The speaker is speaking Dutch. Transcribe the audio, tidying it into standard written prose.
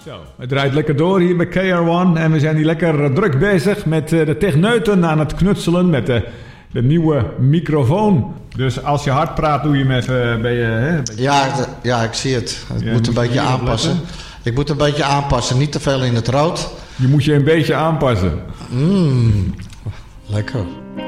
Zo, het draait lekker door hier bij KR1 en we zijn hier lekker druk bezig met de techneuten aan het knutselen met de nieuwe microfoon. Dus als je hard praat, doe je hem even bij je... Ja, ik zie het. Ik moet een beetje aanpassen. Ik moet een beetje aanpassen, niet te veel in het rood. Je moet je een beetje aanpassen. Lekker.